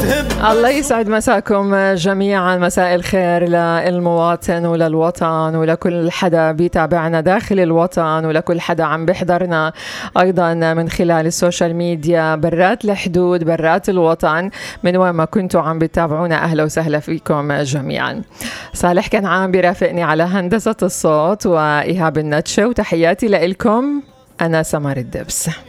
الله يسعد مساكم جميعا، مساء الخير للمواطن وللوطن ولكل حدا بيتابعنا داخل الوطن ولكل حدا عم بيحضرنا أيضا من خلال السوشيال ميديا برات الحدود برات الوطن، من وين ما كنتوا عم بتابعونا أهلا وسهلا فيكم جميعا. صالح كنعان بيرافقني على هندسة الصوت وإيهاب النتشة، وتحياتي لإلكم، أنا سمر الدبس.